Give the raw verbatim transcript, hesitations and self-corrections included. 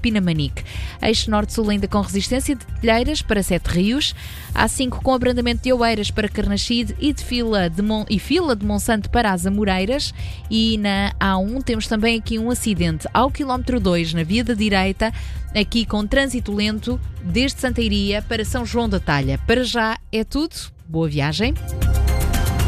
Pinamanique. Eixo norte-sul ainda com resistência de Telheiras para Sete Rios. A cinco com abrandamento de Oeiras para Carnaxide e, de fila de Mon... e fila de Monsanto para as Amoreiras. E na A um temos também aqui um acidente ao quilómetro dois, na via da direita, aqui com trânsito lento desde Santa Iria para São João da Talha. Para já é tudo. Boa viagem.